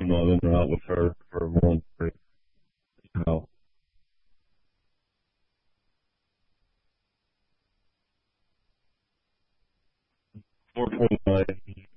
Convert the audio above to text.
some of them are out with her for one break. How? 429.